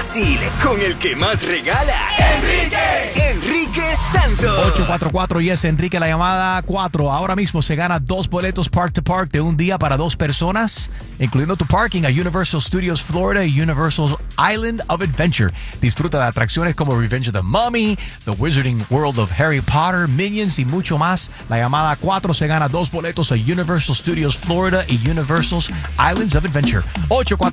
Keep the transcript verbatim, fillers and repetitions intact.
fácil con el que más regala. ¡Enrique! ¡Enrique Santos! ocho cuatro cuatro y es Enrique la llamada cuatro. Ahora mismo se gana dos boletos Park to Park de un día para dos personas, incluyendo tu parking a Universal Studios Florida y Universal's Island of Adventure. Disfruta de atracciones como Revenge of the Mummy, The Wizarding World of Harry Potter, Minions y mucho más. La llamada cuatro se gana dos boletos a Universal Studios Florida y Universal's Islands of Adventure. ocho cuatro